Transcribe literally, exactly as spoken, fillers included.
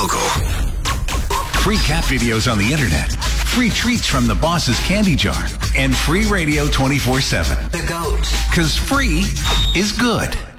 Pogo. Free cat videos on the internet, free treats from the boss's candy jar, and free radio twenty-four seven. The GOAT. Because free is good.